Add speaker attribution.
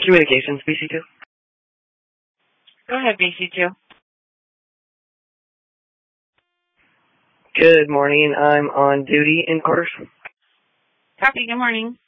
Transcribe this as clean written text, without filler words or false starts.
Speaker 1: Communications, BC2.
Speaker 2: Go ahead, BC2.
Speaker 1: Good morning. I'm on duty in quarters.
Speaker 2: Copy. Good morning.